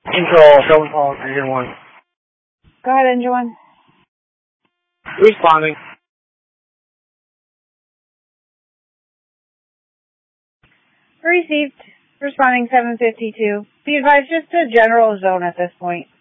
Control, Shelby Falls, Engine 1. Go ahead, Engine 1. Responding. Received. Responding 752. Be advised, just a general zone at this point.